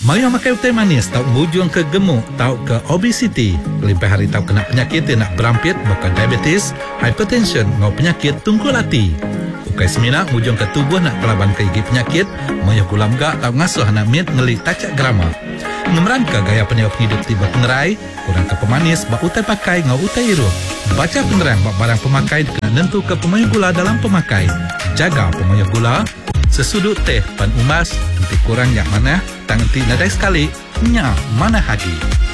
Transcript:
Mayo makai utai manis tau mujung ke gemuk tau ke obesity. Lebih hari tau kena penyakit yang nak berampit bukan diabetes, hypertension ngau penyakit tungkul hati. Ukai semina mujung ke tubuh nak pelaban ke gigi penyakit, mayo gulam gak tau ngasuh anak mit ngeli tacak grama. Ngemeran ke gaya penyawab hidup tiba pengerai, kurang ke pemanis bak utai pakai ngau utai iruh. Baca pengerang bak barang pemakai kena nentu ke pemayu gula dalam pemakai. Jaga pemayu gula. Sesudut teh pan umas, nanti kurang yang mana, tangan ti nadai sekali, nyak mana hagi.